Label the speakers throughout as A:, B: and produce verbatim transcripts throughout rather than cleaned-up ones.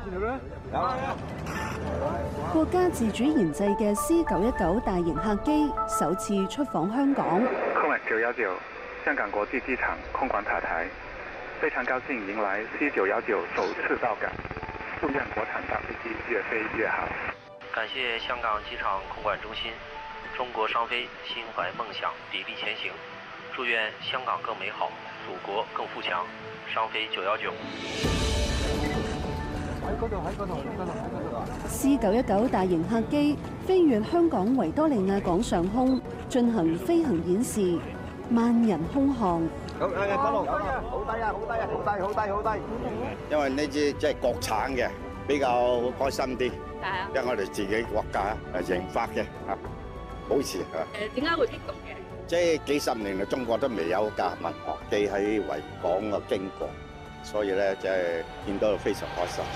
A: 國家自主研製嘅 C 九一九大型客機首次出訪香港。
B: 空管九一九香港國際機場空管塔台，非常高興迎來 C 九一九首次到港，祝願國產大飛機越飛越好。
C: 感謝香港機場空管中心，中國商飛心懷夢想，砥礪前行，祝願香港更美好，祖國更富強。商飛九一九。
A: C 九一九大型客機飛越香港維多利亞港上空，進行飛行演示，萬人空巷。
D: 好低啊！好低啊！好低啊！好低好低好低。因為呢支即係國產嘅，比較開心啲。因為我哋自己國家誒研發嘅嚇，保持嚇。
E: 誒點解會激動嘅？
D: 即係幾十年嚟，中國都未有架民航機喺維港嘅經過，所以咧即係見到非常開心。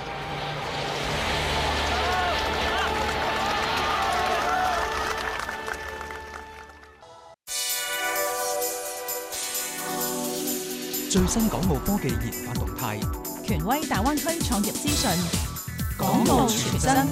F: 最新港澳科技研發動態，
G: 權威大灣區創業資訊，
F: 港澳傳真。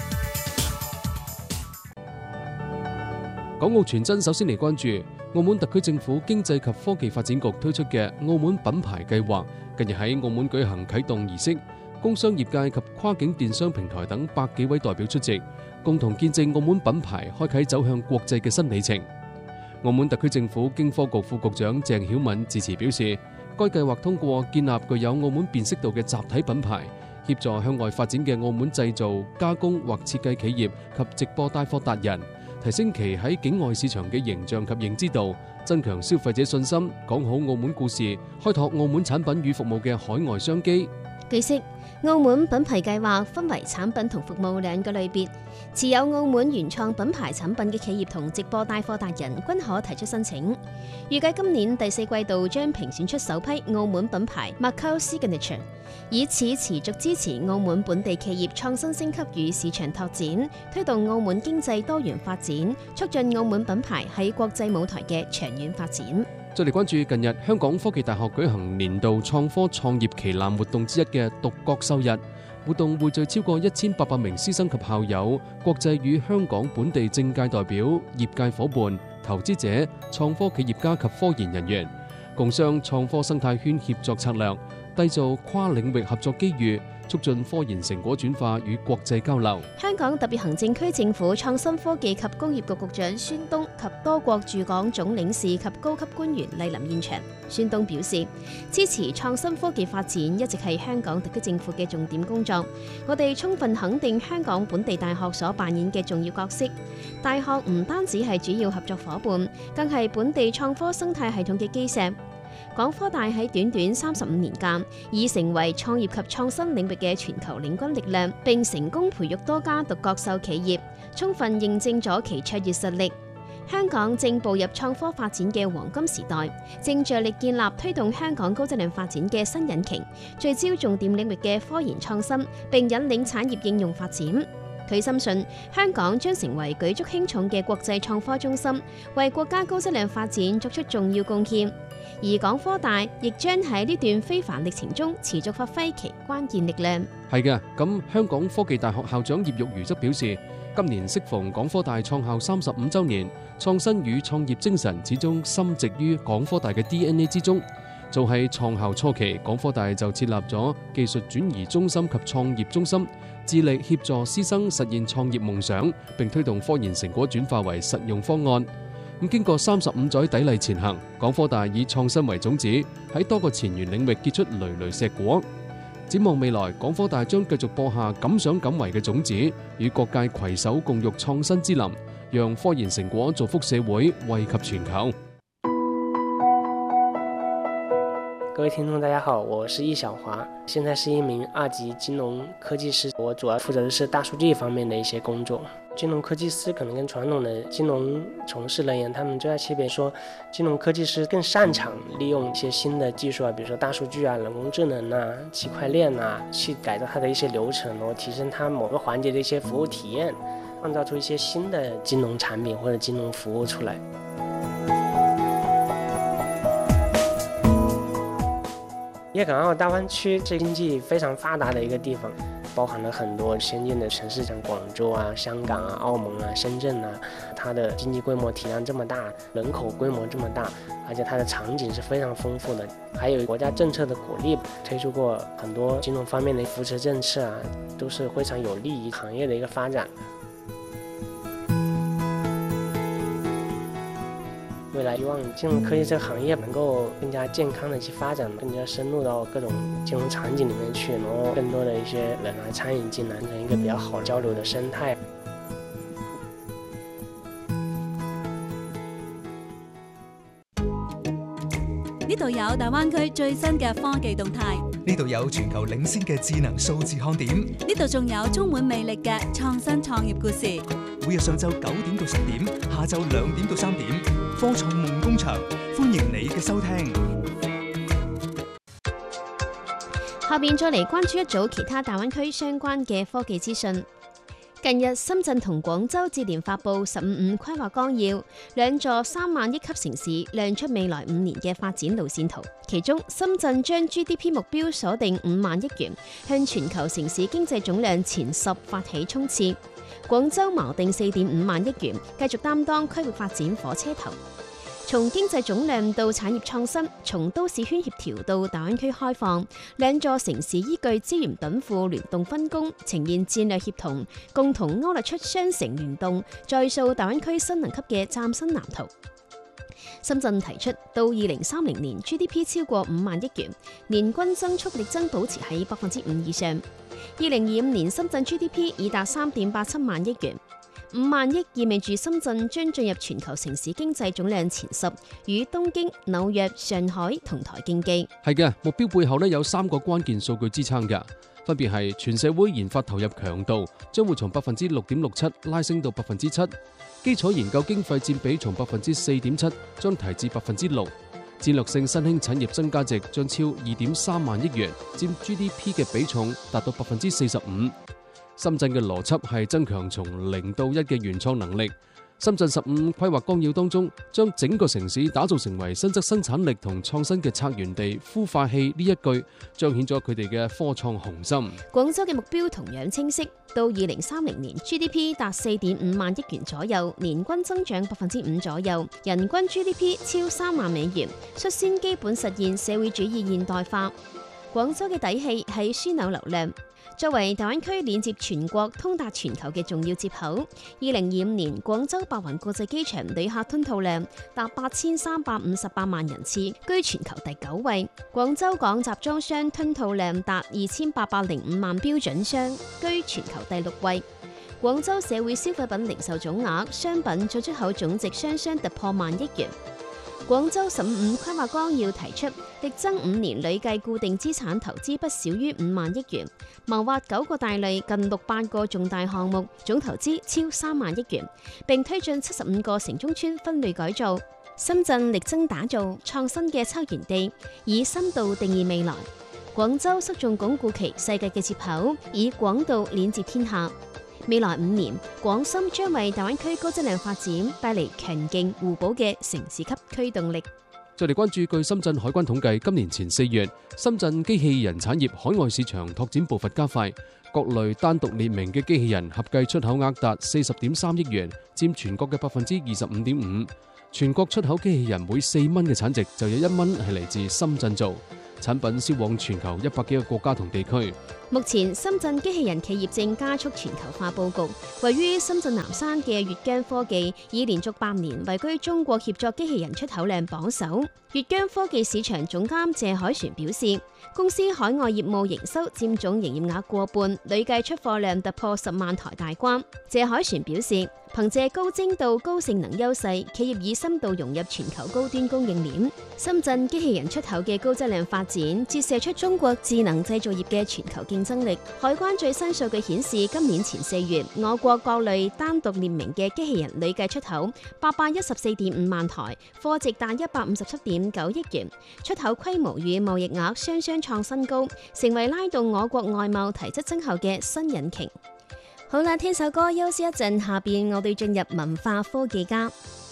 H: 港澳傳真首先嚟關注澳門特區政府經濟及科技發展局推出嘅澳門品牌計劃，近日喺澳門舉行啟動儀式，工商業界及跨境電商平台等百幾位代表出席，共同見證澳門品牌開啟走向國際嘅新里程。澳門特區政府經科局副局長鄭曉敏致辭表示，該計劃通過建立具有澳門辨識度嘅集體品牌，協助向外發展嘅澳門製造、加工或設計企業及直播帶貨達人，提升其喺境外市場嘅形象及認知度，增強消費者信心，講好澳門故事，開拓澳門產品與服務嘅海外商機。
I: 據悉，澳門品牌計劃分為產品同服務兩個類別，持有澳門原創品牌產品嘅企業同直播帶貨達人均可提出申請。預計今年第四季度將評選出首批澳門品牌 Macau Signature， 以此持續支持澳門本地企業創新升級與市場拓展，推動澳門經濟多元發展，促進澳門品牌喺國際舞台嘅長遠發展。
H: 再嚟關注近日香港科技大學舉行年度創科創業旗艦活動之一嘅獨角獸日，活動匯聚超過一千八百名師生及校友、國際與香港本地政界代表、業界夥伴、投資者、創科企業家及科研人員，共商創科生態圈協作策略，締造跨領域合作機遇，促進科研成果轉化與國際交流。
I: 香港特別行政區政府創新科技及工業局局長孫東及多國駐港總領事及高級官員蒞臨現場。孫東表示，支持創新科技發展一直係香港特區政府嘅重點工作。我哋充分肯定香港本地大學所扮演嘅重要角色。大學唔單止係主要合作夥伴，更係本地創科生態系統嘅基石。港科大喺短短三十五年間，已成為創業及創新領域嘅全球領軍力量，並成功培育多家獨角獸企業，充分認證咗其卓越實力。香港正步入創科發展嘅黃金時代，正着力建立推動香港高質量發展嘅新引擎，聚焦重點領域嘅科研創新，並引領產業應用發展。佢深信香港將成為舉足輕重嘅國際創科中心，為國家高質量發展作出重要貢獻。而港科大亦將喺呢段非凡歷程中持續發揮其關鍵力量。
H: 係嘅，咁香港科技大學校長葉玉如則表示，今年適逢港科大創校三十五週年，創新與創業精神始終深植於港科大嘅 D N A 之中。早喺創校初期，港科大就設立咗技術轉移中心及創業中心，致力協助師生實現創業夢想，並推動科研成果轉化為實用方案。咁經過三十五載砥礪前行，港科大以創新為種子，喺多個前沿領域結出累累碩果。展望未來，港科大將繼續播下敢想敢為嘅種子，與各界攜手共育創新之林，讓科研成果造福社會，惠及全球。
J: 各位聽眾大家好，我是易小華，現在是一名二級金融科技師，我主要負責的是大數據方面的一些工作。金融科技師可能跟傳統的金融從事人員，他們最大區別說，金融科技師更擅長利用一些新的技術啊，比如說大數據啊、人工智能啊、區塊鏈啊，去改造它的一些流程，然後提升它某個環節的一些服務體驗，創造出一些新的金融產品或者金融服務出來。粵港澳大灣區是經濟非常發達的一個地方， 包含了很多先进的城市，像廣州啊、香港啊、澳門啊、深圳啊，它的經濟規模體量這麼大，人口規模這麼大，而且它的場景是非常豐富的，還有國家政策的鼓勵，推出過很多金融方面的扶持政策啊，都是非常有利於行業的一個發展。未來希望金融科技這個行業能夠更加健康的去發展，更加深入到各種金融場景裡面去，然後更多的一些人來參與進來，成一個比較好交流的生態。
E: 呢度有大灣區最新嘅科技動態，
F: 呢度有全球領先嘅智能數字看點，
E: 呢度仲有充滿魅力嘅創新創業故事。
F: 每日上晝九點到十點，下晝兩點到三點，科創夢工場，歡迎你嘅收聽。
I: 下邊再嚟關注一組其他大灣區相關嘅科技資訊。近日，深圳同廣州接連發布十五五規劃綱要，兩座三萬億級城市亮出未來五年嘅發展路線圖。其中，深圳將 G D P 目標鎖定五萬億元，向全球城市經濟總量前十發起衝刺。廣州錨定四點五萬億元，繼續擔當區域發展火車頭。從經濟總量到產業創新，從都市圈協調到大灣區開放，兩座城市依據資源稟賦聯動分工，呈現戰略協同，共同勾勒出雙城聯動、再塑大灣區新能級嘅嶄新藍圖。深圳提出到二零三零年 G D P 超過五萬億元，年均增速力爭保持喺百分之五以上。二零二五年深圳 G D P 已達三點八七萬億元。五萬億意味住深圳將進入全球城市經濟總量前十，與東京、紐約、上海同台競技。
H: 係嘅，目標背後咧有三個關鍵數據支撐嘅，分別係全社會研發投入強度將會從百分之六點六七拉升到百分之七，基礎研究經費佔比從百分之四點七將提至百分之六，戰略性新興產業增加值將超二點三萬億元，佔 G D P 嘅比重達到百分之四十五。深圳嘅邏輯係增強從零到一嘅原創能力。深圳十五規劃綱要當中，將整個城市打造成為新質生產力同創新嘅策源地、孵化器，呢一句彰顯咗佢哋嘅科創雄心。
I: 廣州嘅目標同樣清晰，到二零三零年 G D P 達四點五萬億元左右，年均增長百分之五左右，人均 G D P 超三萬美元，率先基本實現社會主義現代化。廣州嘅底氣係樞紐流量。作為大灣區連接全國、通達全球嘅重要接口，二零二五年廣州白雲國際機場旅客吞吐量達八千三百五十八萬人次，居全球第九位。廣州港集裝箱吞吐量達二千八百零五萬標準箱，居全球第六位。廣州社會消費品零售總額、商品進出口總值雙雙突破萬億元。廣州十五五規劃綱要提出，力爭五年累計固定資產投資不少於五萬億元，謀劃九個大類近六百個重大項目，總投資超三萬億元，並推進七十五個城中村分類改造。深圳力爭打造創新嘅策源地，以深度定義未來。廣州側重鞏固其世界嘅接口，以廣度連接天下。未來五年，廣深將為大灣區高質量發展帶嚟強勁互補嘅城市級驅動力。
H: 再嚟關注，據深圳海關統計，今年前四月，深圳機器人產業海外市場拓展步伐加快，各類單獨列明嘅機器人合計出口額達四十點三億元，佔全國嘅百分之二十五點五。全國出口機器人每四蚊嘅產值就有一蚊係嚟自深圳做。產品銷往全球一百幾個國家同地區。
I: 目前深圳機器人企業正加速全球化佈局，位於深圳南山嘅粵江科技已連續八年位居中國協作機器人出口量榜首。粵江科技市場總監謝海旋表示，公司海外業務營收佔總營業額過半，累計出貨量突破十萬台大關。謝海旋表示，憑借高精度、高性能優勢，企業已深度融入全球高端供應鏈。深圳機器人出口嘅高質量發展，折射出中國智能製造業嘅全球競爭力。海關最新數據顯示，今年前四月，我國各類單獨列明嘅機器人累計出口八百一十四點五萬台，貨值達一百五十七點九億元，出口規模與貿易額雙雙創新高，成為拉動我國外貿提質增效嘅新引擎。好啦，聽首歌休息一陣，下邊我哋進入文化科技家。